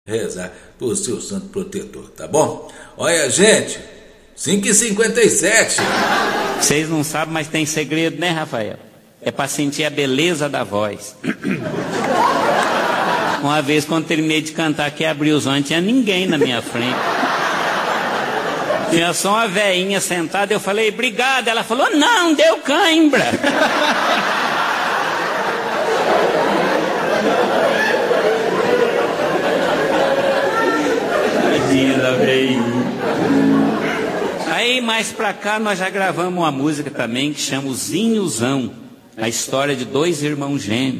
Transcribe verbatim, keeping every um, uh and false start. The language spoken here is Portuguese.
rezar por seu santo protetor, tá bom? Olha, gente, cinco e cinquenta e sete. Vocês não sabem, mas tem segredo, né, Rafael? É para sentir a beleza da voz. Uma vez, quando terminei de cantar, que abriu os olhos, não tinha ninguém na minha frente. Tinha só uma velhinha sentada, eu falei, obrigado. Ela falou, não, deu cãibra. Aí mais pra cá nós já gravamos uma música também que chama o Zinhozão, a história de dois irmãos gêmeos.